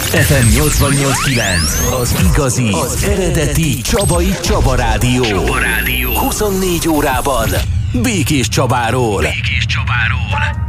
FM 88.9, az igazi, az eredeti Csabai Csaba Rádió. 24 órában Békés Csabáról.